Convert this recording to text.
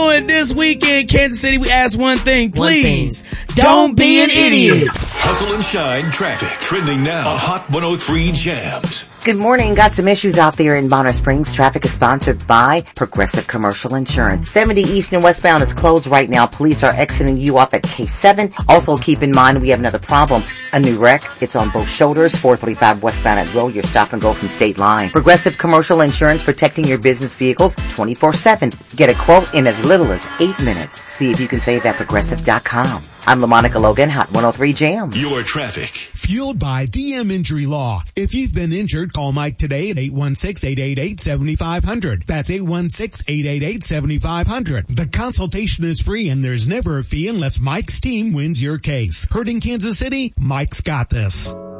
This weekend, Kansas City, we ask one thing, please. Don't be an idiot. Hustle and shine traffic trending now on Hot 103 Jams. Good morning. Got some issues out there in Bonner Springs. Traffic is sponsored by Progressive Commercial Insurance. 70 East and westbound is closed right now. Police are exiting you off at K7. Also keep in mind we have another problem. A new wreck. It's on both shoulders. 445 westbound at Row. Your stop and go from State Line. Progressive Commercial Insurance, protecting your business vehicles 24/7. Get a quote in as little as 8 minutes. See if you can save at progressive.com. I'm LaMonica Logan, Hot 103 Jams. Your traffic. Fueled by DM Injury Law. If you've been injured, call Mike today at 816-888-7500. That's 816-888-7500. The consultation is free and there's never a fee unless Mike's team wins your case. Hurting Kansas City? Mike's got this.